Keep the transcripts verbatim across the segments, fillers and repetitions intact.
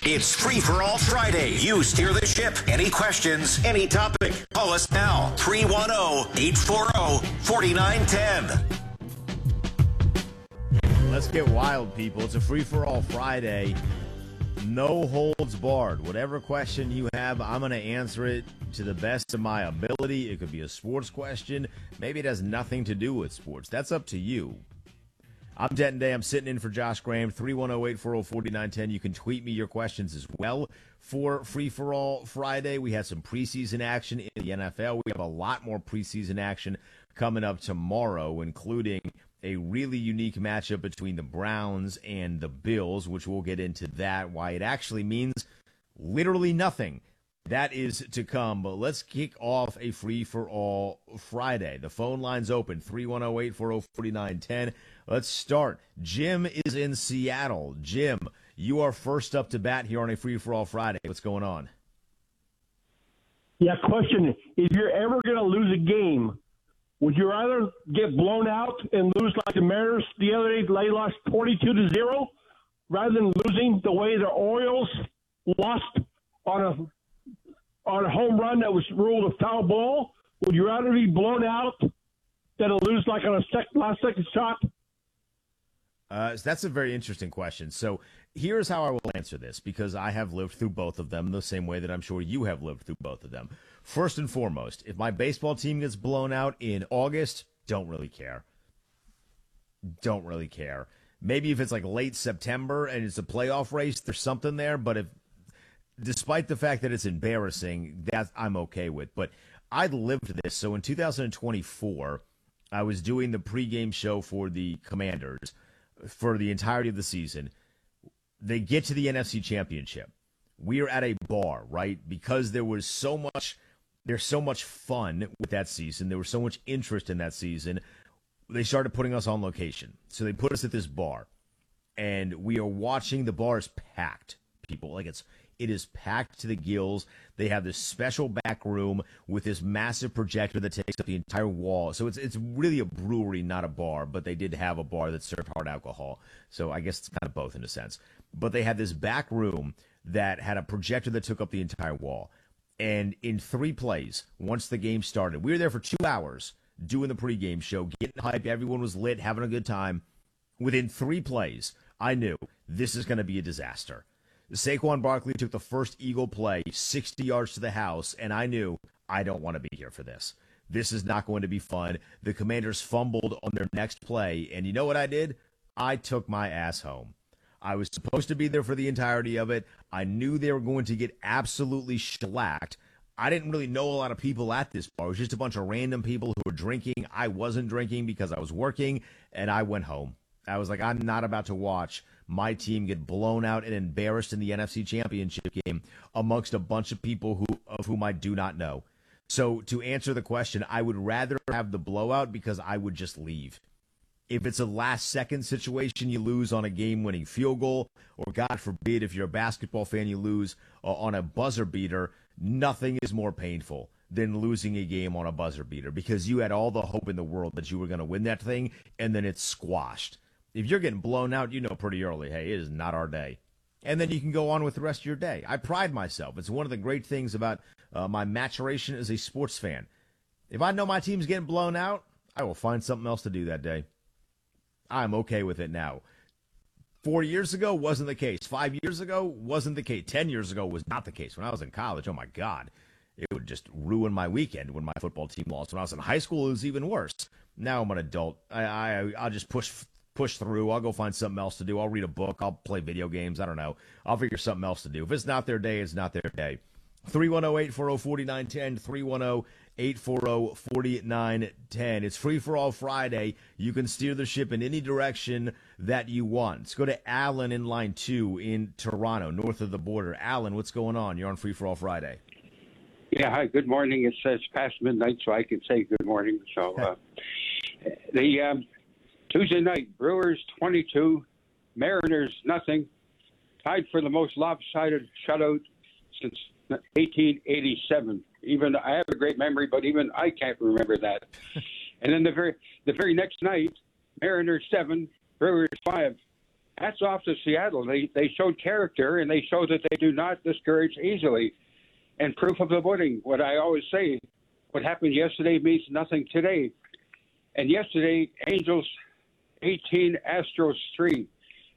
It's Free for All Friday. You steer the ship. Any questions, any topic, call us now. three one zero, eight four zero, four nine one zero. Let's get wild, people. It's a Free for All Friday. No holds barred. Whatever question you have, I'm going to answer it to the best of my ability. It could be a sports question. Maybe it has nothing to do with sports. That's up to you. I'm Denton Day. I'm sitting in for Josh Graham. three one zero, eight four zero, four nine one zero. You can tweet me your questions as well for Free for All Friday. We had some preseason action in the N F L. We have a lot more preseason action coming up tomorrow, including a really unique matchup between the Browns and the Bills, which we'll get into that, why it actually means literally nothing. That is to come, but let's kick off a free-for-all Friday. The phone line's open, three one zero, eight four zero, four nine one zero. Let's start. Jim is in Seattle. Jim, you are first up to bat here on a free-for-all Friday. What's going on? Yeah, question. If you're ever going to lose a game, would you rather get blown out and lose like the Mariners the other day? They lost twenty-two to zero, rather than losing the way the Orioles lost on a on a home run that was ruled a foul ball? Would you rather be blown out than to lose like on a sec- last second shot? Uh, so that's a very interesting question. So here's how I will answer this, because I have lived through both of them the same way that I'm sure you have lived through both of them. First and foremost, if my baseball team gets blown out in August, don't really care. Don't really care. Maybe if it's like late September and it's a playoff race, there's something there. But if, despite the fact that it's embarrassing, that I'm okay with. But I lived this. So in two thousand twenty-four, I was doing the pregame show for the Commanders for the entirety of the season. They get to the N F C Championship. We are at a bar, right? Because there was so much, there's so much fun with that season. There was so much interest in that season. They started putting us on location. So they put us at this bar, and we are watching. The bar is packed, people. Like it's, it is packed to the gills. They have this special back room with this massive projector that takes up the entire wall. So it's it's really a brewery, not a bar, but they did have a bar that served hard alcohol. So I guess it's kind of both in a sense. But they had this back room that had a projector that took up the entire wall. And in three plays, once the game started, we were there for two hours doing the pregame show, getting hype. Everyone was lit, having a good time. Within three plays, I knew this is going to be a disaster. Saquon Barkley took the first Eagle play sixty yards to the house, and I knew I don't want to be here for this. This is not going to be fun. The Commanders fumbled on their next play, and you know what I did? I took my ass home. I was supposed to be there for the entirety of it. I knew they were going to get absolutely shellacked. I didn't really know a lot of people at this bar. It was just a bunch of random people who were drinking. I wasn't drinking because I was working, and I went home. I was like, I'm not about to watch my team get blown out and embarrassed in the N F C Championship game amongst a bunch of people who of whom I do not know. So to answer the question, I would rather have the blowout because I would just leave. If it's a last-second situation, you lose on a game-winning field goal, or God forbid, if you're a basketball fan, you lose uh, on a buzzer beater, nothing is more painful than losing a game on a buzzer beater because you had all the hope in the world that you were going to win that thing, and then it's squashed. If you're getting blown out, you know pretty early, hey, it is not our day. And then you can go on with the rest of your day. I pride myself. It's one of the great things about uh, my maturation as a sports fan. If I know my team's getting blown out, I will find something else to do that day. I'm okay with it now. Four years ago wasn't the case. Five years ago wasn't the case. Ten years ago was not the case. When I was in college, oh my God, it would just ruin my weekend when my football team lost. When I was in high school, it was even worse. Now I'm an adult. I, I, I'll just push push through. I'll go find something else to do. I'll read a book. I'll play video games. I don't know. I'll figure something else to do. If it's not their day, it's not their day. three one zero, eight four zero, four nine one zero, three one zero, eight four zero, four nine one zero. It's Free for All Friday. You can steer the ship in any direction that you want. Let's go to Alan in line two in Toronto, north of the border. Alan, what's going on? You're on Free for All Friday. Yeah, hi, good morning. It says past midnight, so I can say good morning. So uh, the um, Tuesday night, Brewers twenty-two, Mariners nothing, tied for the most lopsided shutout since eighteen eighty-seven. Even I have a great memory, but even I can't remember that. And then the very the very next night, Mariners seven, Brewers five. hats off to Seattle. They they showed character, and they showed that they do not discourage easily. And proof of the pudding, what I always say, what happened yesterday means nothing today. And yesterday, Angels eighteen, Astros three.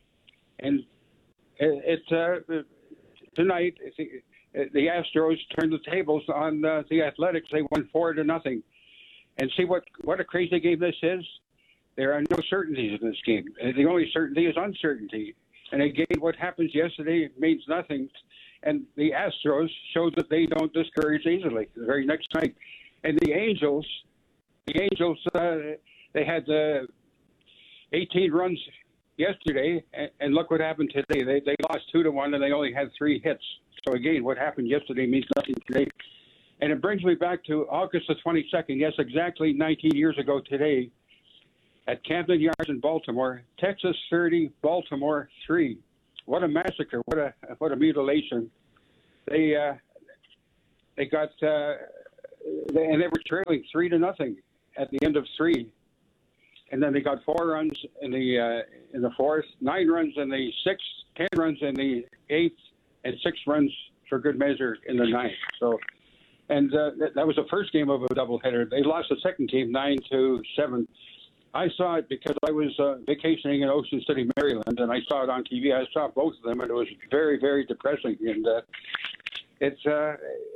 And it, it uh, tonight, the, the Astros turned the tables on uh, the Athletics. They won four to nothing. And see what, what a crazy game this is? There are no certainties in this game. The only certainty is uncertainty. And again, what happens yesterday means nothing. And the Astros showed that they don't discourage easily the very next night. And the Angels, the Angels, uh, they had uh, eighteen runs yesterday, and, and look what happened today. They they lost two to one, and they only had three hits. So again, what happened yesterday means nothing today. And it brings me back to August the twenty-second. Yes, exactly nineteen years ago today, at Camden Yards in Baltimore, Texas thirty, Baltimore three. What a massacre! What a what a mutilation! They uh, they got uh, they, and they were trailing three to nothing at the end of three, and then they got four runs in the uh, in the fourth, nine runs in the sixth, ten runs in the eighth, and six runs for good measure in the ninth. So, and uh, that, that was the first game of a doubleheader. They lost the second game nine to seven. I saw it because I was uh, vacationing in Ocean City, Maryland, and I saw it on T V. I saw both of them, and it was very, very depressing. And uh, it's uh,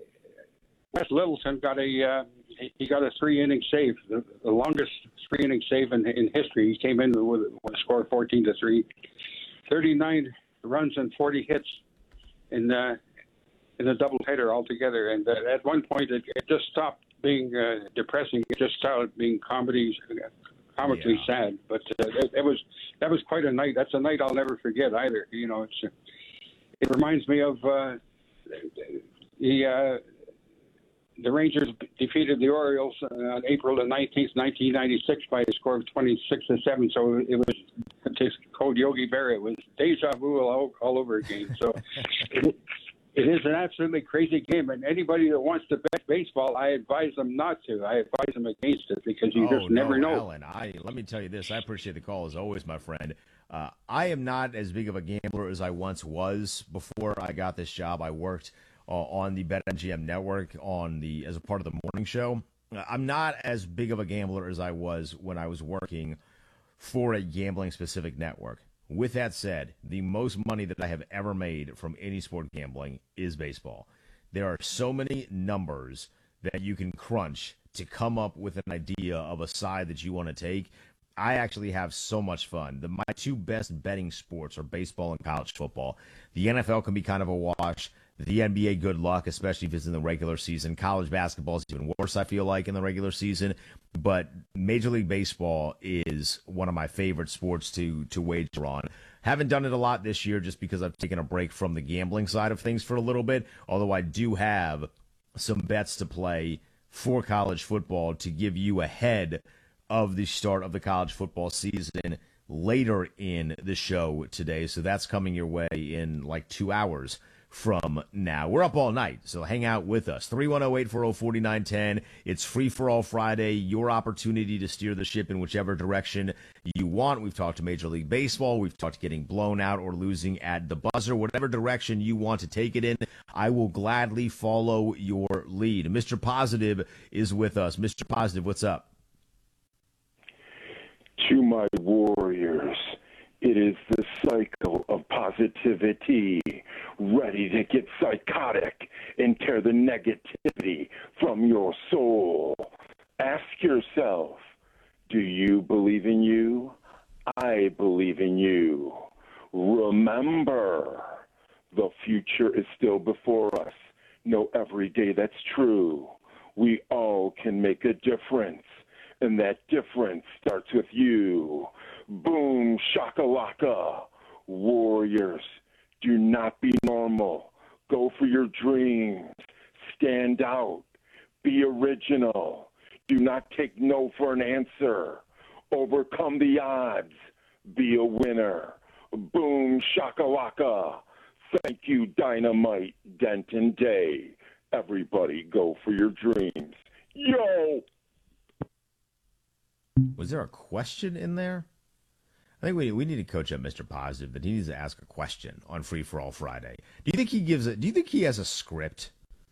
Wes Littleton got a uh, he got a three inning save, the, the longest three inning save in, in history. He came in with, with a score of fourteen to three, thirty-nine runs and forty hits in uh, in a doubleheader altogether. And uh, at one point, it, it just stopped being uh, depressing. It just started being comedy. Comically yeah. sad, but uh, it, it was that was quite a night. That's a night I'll never forget either. You know, it's uh, it reminds me of uh, the uh, the Rangers defeated the Orioles on April the nineteenth, nineteen ninety-six, by a score of twenty-six to seven. So it was, to quote Yogi Berra, it was deja vu all, all over again. So. it, It is an absolutely crazy game, and anybody that wants to bet baseball, I advise them not to. I advise them against it because you oh, just never no, know. Alan, I, let me tell you this. I appreciate the call as always, my friend. Uh, I am not as big of a gambler as I once was before I got this job. I worked uh, on the BetMGM network on the as a part of the morning show. I'm not as big of a gambler as I was when I was working for a gambling-specific network. With that said, the most money that I have ever made from any sport gambling is baseball. There are so many numbers that you can crunch to come up with an idea of a side that you want to take. I actually have so much fun. The, my two best betting sports are baseball and college football. The N F L can be kind of a wash. The N B A, good luck, especially if it's in the regular season. College basketball is even worse, I feel like, in the regular season. But Major League Baseball is one of my favorite sports to to wager on. Haven't done it a lot this year just because I've taken a break from the gambling side of things for a little bit, although I do have some bets to play for college football to give you ahead of the start of the college football season later in the show today. So that's coming your way in like two hours from now. We're up all night, so hang out with us. three one zero, eight four zero, four nine one zero. It's Free for All Friday, your opportunity to steer the ship in whichever direction you want. We've talked to Major League Baseball. We've talked getting blown out or losing at the buzzer. Whatever direction you want to take it in, I will gladly follow your lead. Mister Positive is with us. Mister Positive, what's up? To my warriors, it is the cycle of positivity, ready to get psychotic and tear the negativity from your soul. Ask yourself, do you believe in you? I believe in you. Remember, the future is still before us. Know every day that's true. We all can make a difference, and that difference starts with you. Boom, shakalaka. Warriors, do not be normal. Go for your dreams. Stand out. Be original. Do not take no for an answer. Overcome the odds. Be a winner. Boom, shakalaka. Thank you, Dynamite, Denton Day. Everybody go for your dreams. Yo! Was there a question in there? I think we we need to coach up Mister Positive that he needs to ask a question on Free for All Friday. Do you think he gives it? Do you think he has a script,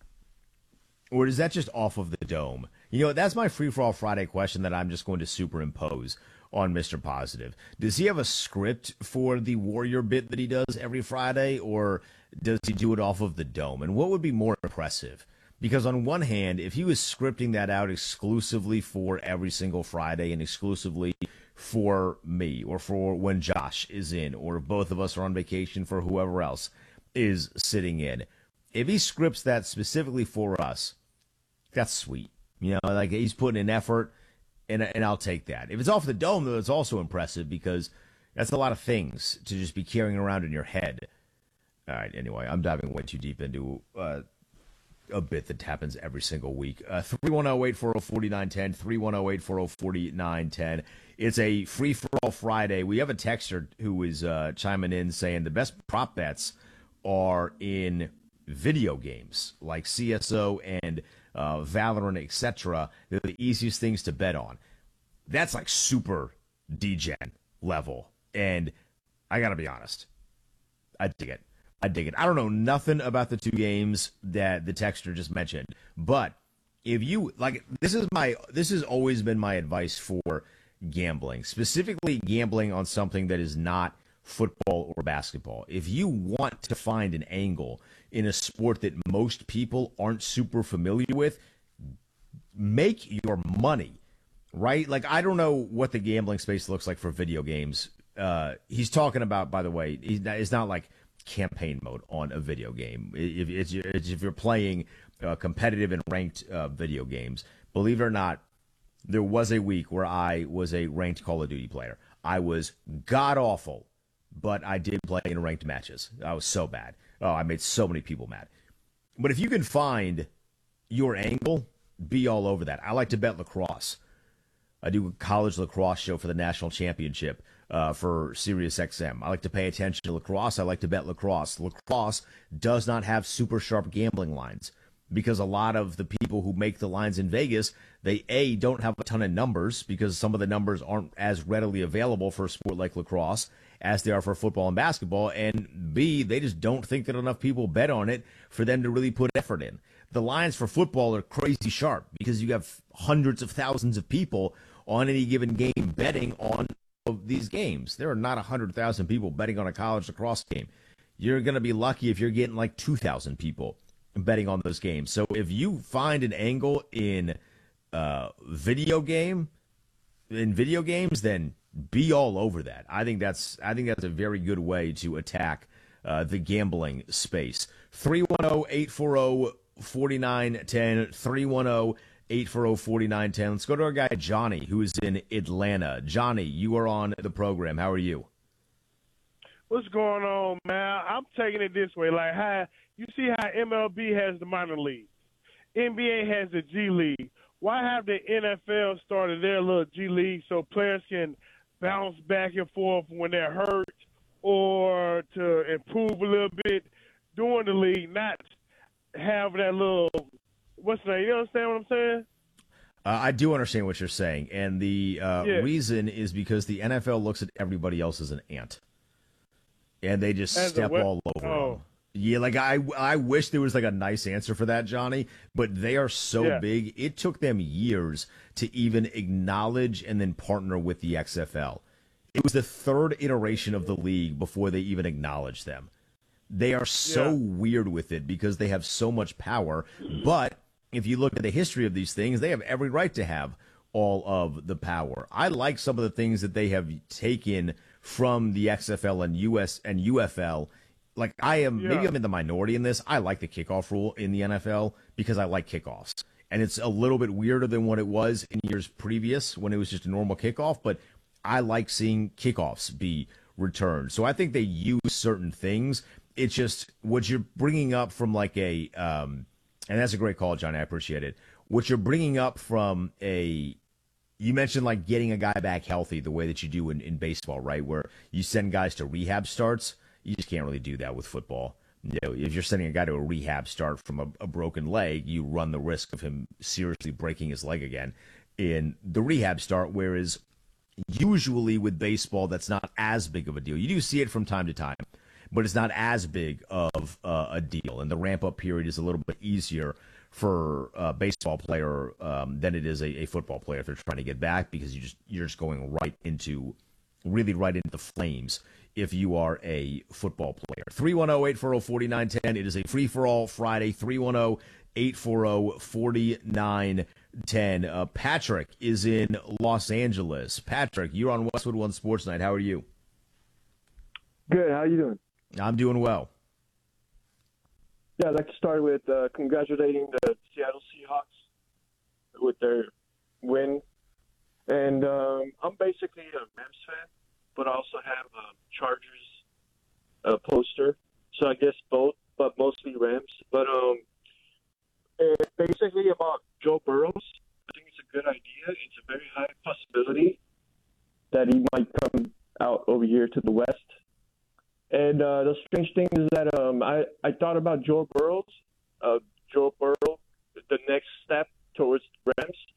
or is that just off of the dome? You know, that's my Free for All Friday question that I'm just going to superimpose on Mister Positive. Does he have a script for the Warrior bit that he does every Friday, or does he do it off of the dome? And what would be more impressive? Because on one hand, if he was scripting that out exclusively for every single Friday and exclusively for me or for when Josh is in or if both of us are on vacation for whoever else is sitting in, if he scripts that specifically for us, that's sweet. You know, like he's putting in effort, and and I'll take that. If it's off the dome, though, it's also impressive because that's a lot of things to just be carrying around in your head. All right, anyway, I'm diving way too deep into uh, a bit that happens every single week. Uh, three one zero, eight four zero, four nine one zero, three one zero, eight four zero, four nine one zero. It's a free-for-all Friday. We have a texter who is uh, chiming in saying the best prop bets are in video games like C S O and uh, Valorant, et cetera. They're the easiest things to bet on. That's like super D-gen level. And I got to be honest, I dig it. I dig it. I don't know nothing about the two games that the texter just mentioned, but if you like, this is my this has always been my advice for gambling, specifically gambling on something that is not football or basketball. If you want to find an angle in a sport that most people aren't super familiar with, make your money, right? Like, I don't know what the gambling space looks like for video games. Uh, he's talking about, by the way, he's not, it's not like campaign mode on a video game. If, it's, it's, if you're playing uh, competitive and ranked uh, video games, believe it or not, there was a week where I was a ranked Call of Duty player. I was god-awful, but I did play in ranked matches. I was so bad. Oh, I made so many people mad. But if you can find your angle, be all over that. I like to bet lacrosse. I do a college lacrosse show for the national championship uh, for Sirius X M. I like to pay attention to lacrosse. I like to bet lacrosse. Lacrosse does not have super sharp gambling lines because a lot of the people who make the lines in Vegas, they, A, don't have a ton of numbers because some of the numbers aren't as readily available for a sport like lacrosse as they are for football and basketball, and B, they just don't think that enough people bet on it for them to really put effort in. The lines for football are crazy sharp because you have hundreds of thousands of people on any given game betting on these games. There are not one hundred thousand people betting on a college lacrosse game. You're going to be lucky if you're getting like two thousand people betting on those games. So if you find an angle in uh, video game, in video games, then be all over that. I think that's I think that's a very good way to attack uh, the gambling space. three one zero, eight four zero, four nine one zero, three one zero, eight four zero, four nine one zero. Let's go to our guy Johnny, who is in Atlanta. Johnny, you are on the program. How are you? What's going on, man? I'm taking it this way. Like, how you see how M L B has the minor leagues, N B A has the G League. Why have the N F L started their little G League so players can bounce back and forth when they're hurt or to improve a little bit during the league, not have that little, what's the name, you understand what I'm saying? Uh, I do understand what you're saying, and the uh, yeah. reason is because the N F L looks at everybody else as an ant, and they just As step what? all over Oh. them. Yeah, like I, I wish there was like a nice answer for that, Johnny, but they are so Yeah. big. It took them years to even acknowledge and then partner with the X F L. It was the third iteration of the league before they even acknowledged them. They are so Yeah. weird with it because they have so much power. But if you look at the history of these things, they have every right to have all of the power. I like some of the things that they have taken from the X F L and U S and U F L. Like, I am, Yeah. maybe I'm in the minority in this. I like the kickoff rule in the N F L because I like kickoffs. And it's a little bit weirder than what it was in years previous when it was just a normal kickoff, but I like seeing kickoffs be returned. So I think they use certain things. It's just what you're bringing up from like a, um, and that's a great call, John. I appreciate it. What you're bringing up from a, you mentioned like getting a guy back healthy the way that you do in, in baseball, right? Where you send guys to rehab starts. You just can't really do that with football. You know, if you're sending a guy to a rehab start from a, a broken leg, you run the risk of him seriously breaking his leg again in the rehab start. Whereas Usually with baseball, that's not as big of a deal. You do see it from time to time, but it's not as big of uh, a deal. And the ramp-up period is a little bit easier for a baseball player um, than it is a, a football player if they're trying to get back, because you just you're just going right into really right into the flames if you are a football player. three one zero, eight four zero, four nine one zero. It is a free-for-all Friday. three one zero, eight four zero, four nine one zero. Uh, Patrick is in Los Angeles. Patrick, you're on Westwood One Sports Night. How are you? Good. How are you doing? I'm doing well. Yeah, I'd like to start with uh, congratulating the Seattle Seahawks with their win. And um, I'm basically a Rams fan, but I also have a Chargers uh, poster. So I guess both, but mostly Rams. But um, it's basically about Joe Burrows. I think it's a good idea. It's a very high possibility that he might come out over here to the West. And uh, the strange thing is that um, I, I thought about Joe Burrows, uh, Joe Burrow, the next step towards the Rams.